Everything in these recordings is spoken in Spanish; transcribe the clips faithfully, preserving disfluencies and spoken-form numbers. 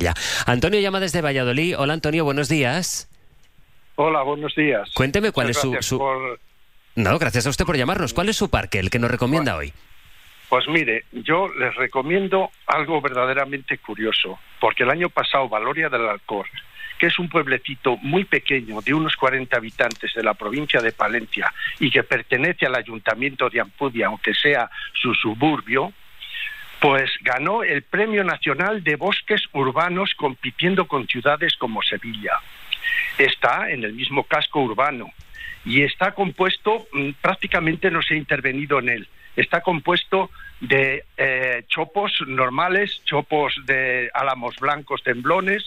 Sevilla. Antonio llama desde Valladolid. Hola, Antonio, buenos días. Hola, buenos días. Cuénteme cuál Muchas es su... gracias su... por- No, gracias a usted por llamarnos. ¿Cuál es su parque, el que nos recomienda hoy? Pues mire, yo les recomiendo algo verdaderamente curioso, porque el año pasado Valoria del Alcor, que es un pueblecito muy pequeño de unos cuarenta habitantes de la provincia de Palencia y que pertenece al ayuntamiento de Ampudia, aunque sea su suburbio, pues ganó el Premio Nacional de Bosques Urbanos compitiendo con ciudades como Sevilla. Está en el mismo casco urbano y está compuesto, prácticamente no se ha intervenido en él, está compuesto de eh, chopos normales, chopos de álamos blancos temblones,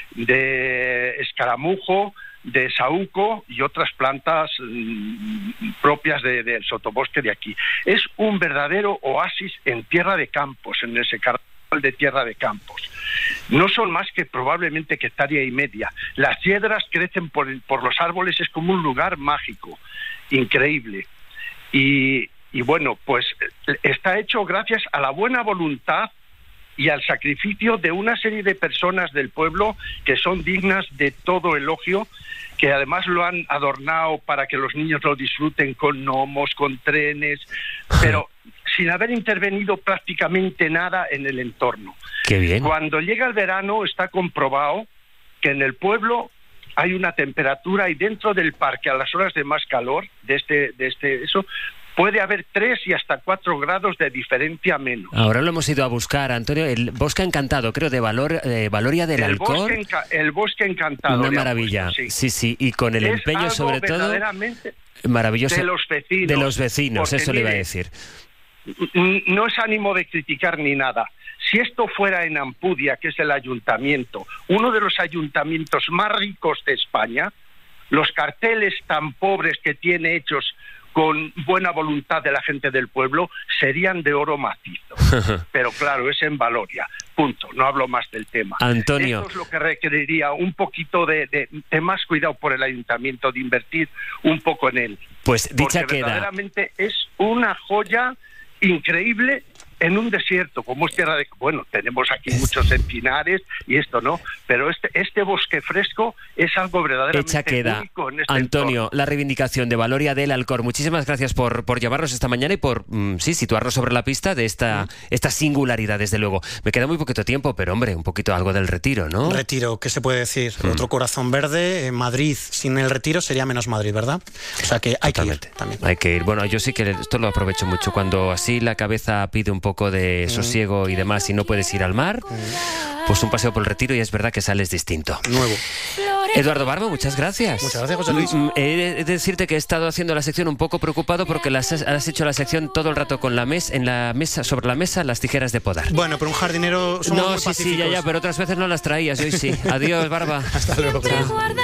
de escaramujo, de saúco y otras plantas mmm, propias de, del sotobosque de aquí. Es un verdadero oasis en tierra de campos, en ese carnaval de tierra de campos. No son más que probablemente que hectárea y media. Las hiedras crecen por, por los árboles, es como un lugar mágico, increíble. Y, y bueno, pues está hecho gracias a la buena voluntad y al sacrificio de una serie de personas del pueblo que son dignas de todo elogio, que además lo han adornado para que los niños lo disfruten con gnomos, con trenes, pero sin haber intervenido prácticamente nada en el entorno. Qué bien. Cuando llega el verano está comprobado que en el pueblo hay una temperatura y dentro del parque a las horas de más calor, de este, de este, eso, puede haber tres y hasta cuatro grados de diferencia menos. Ahora lo hemos ido a buscar, Antonio, el Bosque Encantado, creo, de Valor, eh, Valoria del el Alcor. Bosque enca- el Bosque Encantado. Una le han maravilla, puesto, sí. sí. sí, sí, y con el Es empeño algo sobre todo, verdaderamente maravilloso. de los vecinos. De los vecinos, porque, eso le iba a mire, decir. No es ánimo de criticar ni nada. Si esto fuera en Ampudia, que es el ayuntamiento, uno de los ayuntamientos más ricos de España, los carteles tan pobres que tiene hechos con buena voluntad de la gente del pueblo serían de oro macizo. Pero claro, es en Valoria. Punto. No hablo más del tema. Antonio. Esto es lo que requeriría un poquito de, de, de más cuidado por el ayuntamiento, de invertir un poco en él. Pues dicha Porque queda. verdaderamente es una joya increíble en un desierto, como es tierra de... Bueno, tenemos aquí Es... muchos encinares y esto no, pero este este bosque fresco es algo verdaderamente Hecha queda. único en este Antonio, entorno. la reivindicación de Valoria del Alcor. Muchísimas gracias por, por llamarnos esta mañana y por mm, sí situarnos sobre la pista de esta, mm. esta singularidad, desde luego. Me queda muy poquito tiempo, pero hombre, un poquito algo del Retiro, ¿no? Retiro, ¿qué se puede decir? Mm. Otro corazón verde. En Madrid, sin el Retiro sería menos Madrid, ¿verdad? O sea que hay Totalmente. que ir también. Hay que ir. Bueno, yo sí que esto lo aprovecho mucho. Cuando así la cabeza pide un poco de sosiego y demás y no puedes ir al mar, pues un paseo por el Retiro y es verdad que sales distinto. Nuevo. Eduardo Barba, muchas gracias. Muchas gracias, José Luis. Mm, He de decirte que he estado haciendo la sección un poco preocupado porque las has, has hecho la sección todo el rato con la mesa, en la mesa, sobre la mesa, las tijeras de podar. Bueno, pero un jardinero somos No, muy sí, pacíficos. sí, ya, ya, pero otras veces no las traías, hoy sí. Adiós, Barba. Hasta luego. Chao.